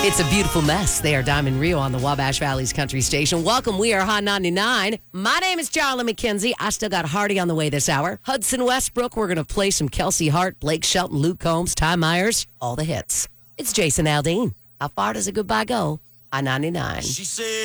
It's a beautiful mess. They are Diamond Rio on the Wabash Valley's Country Station. Welcome. We are Hot 99. My name is Charlotte McKenzie. I still got Hardy on the way this hour. Hudson Westbrook. We're going to play some Kelsey Hart, Blake Shelton, Luke Combs, Ty Myers. All the hits. It's Jason Aldean. How far does a goodbye go? I 99. She said.